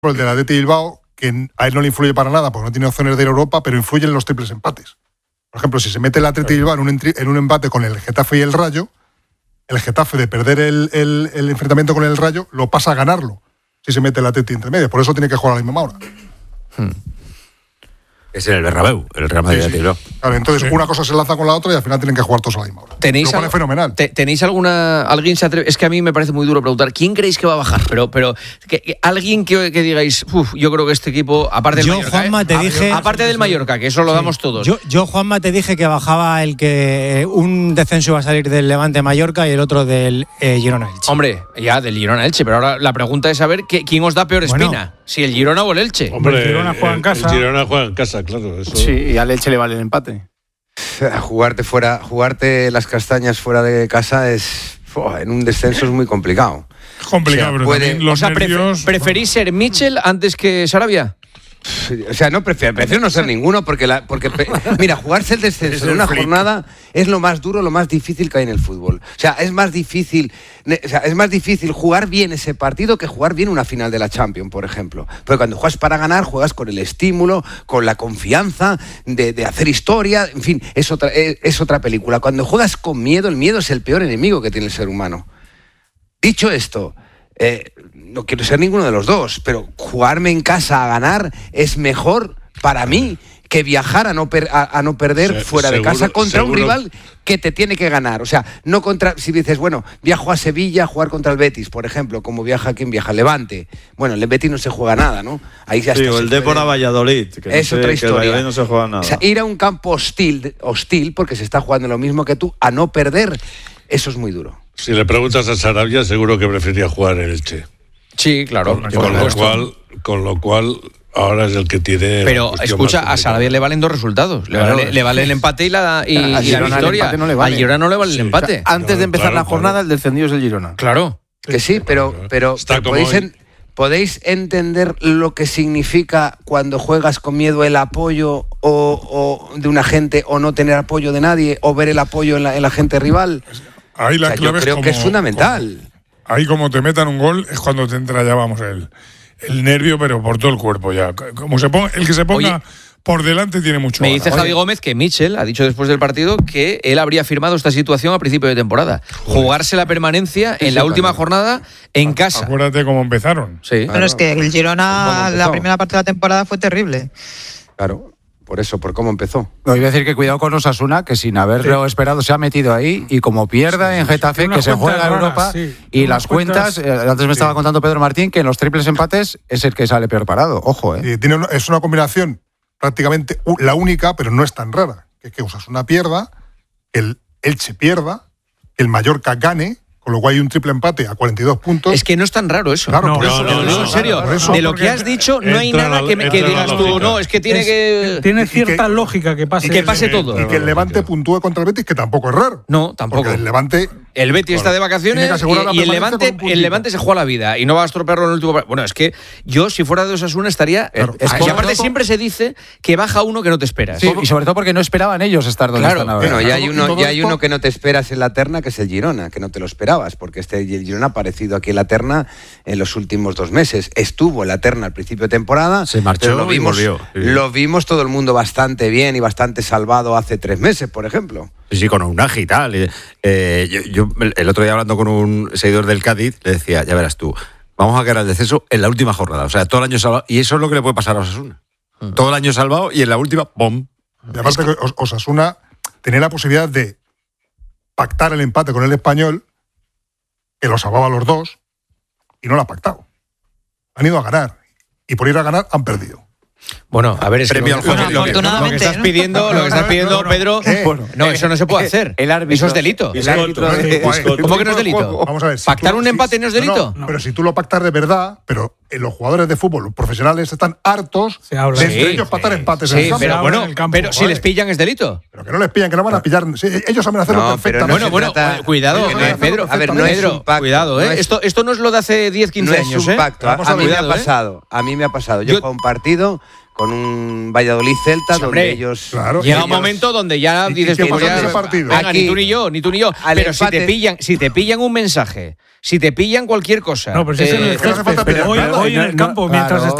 el del Athletic Bilbao, que a él no le influye para nada porque no tiene opciones de ir a Europa, pero influye en los triples empates. Por ejemplo, si se mete el Athletic Bilbao en un empate con el Getafe y el Rayo, el Getafe, de perder el enfrentamiento con el Rayo, lo pasa a ganarlo si se mete el Athletic entre medio. Por eso tiene que jugar a la misma hora. Es en el Bernabéu, el Real Madrid. Sí. Claro, entonces una cosa se lanza con la otra y al final tienen que jugar todos a la misma hora. ¿Tenéis fenomenal. ¿Tenéis alguna... Alguien se atreve? Es que a mí me parece muy duro preguntar ¿quién creéis que va a bajar? Pero alguien que digáis, yo creo que este equipo, aparte del Mallorca, Juanma, te dije, aparte del Mallorca, que eso lo damos todos. Yo, Juanma, te dije que bajaba el que un descenso iba a salir del Levante Mallorca y el otro del Girona Elche. Hombre, ya del Girona Elche, pero ahora la pregunta es saber quién os da peor espina, si el Girona o el Elche. Hombre, el Girona juega en casa. El Girona juega en casa, claro. Eso. Sí, y al Elche le vale el empate. Jugarte las castañas fuera de casa en un descenso es muy complicado. Es complicado, pero también los nervios... ¿Preferís ser Mitchell antes que Sarabia? O sea, no prefiero no ser ninguno porque mira, jugarse el descenso en una jornada es lo más duro, lo más difícil que hay en el fútbol. O sea, es más difícil jugar bien ese partido que jugar bien una final de la Champions, por ejemplo. Porque cuando juegas para ganar, juegas con el estímulo, con la confianza de hacer historia, en fin, es otra película. Cuando juegas con miedo, el miedo es el peor enemigo que tiene el ser humano. Dicho esto, no quiero ser ninguno de los dos, pero jugarme en casa a ganar es mejor para mí que viajar a no perder fuera de casa contra un rival que te tiene que ganar. O sea, no contra, si dices, bueno, viajo a Sevilla a jugar contra el Betis, por ejemplo, como viaja Levante. Bueno, el Betis no se juega nada, ¿no? Ahí ya o el Depor a Valladolid, que es otra historia. Que no se juega nada. O sea, ir a un campo hostil, porque se está jugando lo mismo que tú, a no perder, eso es muy duro. Si le preguntas a Sarabia, seguro que prefería jugar en Elche. Sí, claro. Con lo cual ahora es el que tiene. Pero escucha, a Sarabia le valen dos resultados. Le vale el empate y la victoria. No le vale. Al Girona no le vale el empate. Antes de empezar la jornada, el descendido es el Girona. Claro. Que sí, pero ¿podéis entender lo que significa cuando juegas con miedo el apoyo o de una gente, o no tener apoyo de nadie, o ver el apoyo en la gente rival? Ahí la clave yo creo que es fundamental. Ahí como te metan un gol es cuando te entra ya, vamos, el nervio, pero por todo el cuerpo ya. Como el que se ponga por delante tiene mucho. Me dice Javi Gómez que Mitchell ha dicho después del partido que él habría firmado esta situación a principio de temporada. Jugarse la permanencia en la última jornada en casa. Acuérdate cómo empezaron. Sí. Pero es que el Girona, la primera parte de la temporada fue terrible. Claro. Por cómo empezó. No, iba a decir que cuidado con Osasuna, que sin haberlo esperado se ha metido ahí, y como pierda en Getafe, que se juega en Europa, y las cuentas, antes me estaba contando Pedro Martín, que en los triples empates es el que sale peor parado. Ojo, es una combinación prácticamente la única, pero no es tan rara. Que Osasuna pierda, que el Elche pierda, que el Mallorca gane, con lo cual hay un triple empate a 42 puntos. Es que no es tan raro eso. Claro, por eso, en serio. De lo que has dicho, no hay nada que digas tú, no, es que tiene cierta lógica que pase. Que pase todo. Y que el Levante puntúe contra el Betis, que tampoco es raro. No, tampoco. Porque el Levante... El Betis está de vacaciones y el Levante se juega la vida y no va a estropearlo en el último. Bueno, es que yo, si fuera de Osasuna, estaría. Y aparte, siempre se dice que baja uno que no te esperas. Sí, y sobre todo porque no esperaban ellos estar donde están ahora. Bueno, ya hay uno que no te esperas en la terna, que es el Girona, que no te lo esperabas, porque el Girona ha aparecido aquí en la terna en los últimos 2 meses. Estuvo en la terna al principio de temporada. Se marchó lo vimos, y volvió. Sí. Lo vimos todo el mundo bastante bien y bastante salvado hace 3 meses, por ejemplo. Sí, con Unagi y tal. Yo el otro día hablando con un seguidor del Cádiz le decía, ya verás tú, vamos a quedar al descenso en la última jornada. O sea, todo el año salvado. Y eso es lo que le puede pasar a Osasuna. Todo el año salvado y en la última, ¡bom! Y aparte que Osasuna tenía la posibilidad de pactar el empate con el Español, que lo salvaba a los dos, y no lo ha pactado. Han ido a ganar. Y por ir a ganar han perdido. Bueno, a ver, es premio al juego. Lo que estás pidiendo, Pedro, no, eso no se puede hacer. El árbitro, eso es delito. ¿Cómo que no es delito? Vamos a ver. ¿Pactar un empate no es delito? No, pero si tú lo pactas de verdad, pero los jugadores de fútbol, los profesionales, están hartos de ellos pactar empates en el campo. Pero si les pillan es delito. Pero que no les pillan, que no van a pillar. Ellos saben hacerlo perfectamente. Bueno, cuidado, Pedro. A ver, no es un pacto. Cuidado, Esto no es lo de hace 10, 15 años. No es un pacto. A mí me ha pasado. Yo juego un partido con un Valladolid Celta, donde ellos. Claro, llega un momento donde ya dices ¿qué tú, pasó en ya, ese partido? venga, Aquí, ni tú ni yo. Pero si te pillan un mensaje, si te pillan cualquier cosa. No, pero si ese no es no hace falta césped, pelear hoy nada. en el campo, mientras claro.